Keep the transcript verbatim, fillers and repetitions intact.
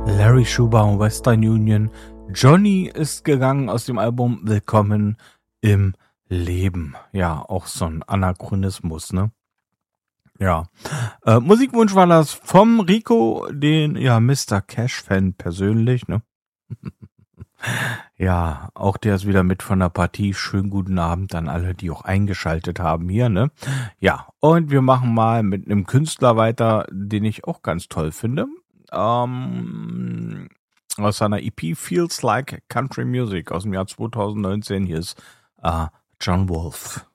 Larry Schubaum, Western Union. Johnny ist gegangen aus dem Album Willkommen im Leben. Ja, auch so ein Anachronismus, ne? Ja. Äh, Musikwunsch war das vom Rico, den, ja, Mister Cash-Fan persönlich, ne? Ja, auch der ist wieder mit von der Partie. Schönen guten Abend an alle, die auch eingeschaltet haben hier, ne? Ja, und wir machen mal mit einem Künstler weiter, den ich auch ganz toll finde. Ähm, aus seiner E P Feels Like Country Music aus dem Jahr zwanzig neunzehn. Hier ist äh, John Wolfe.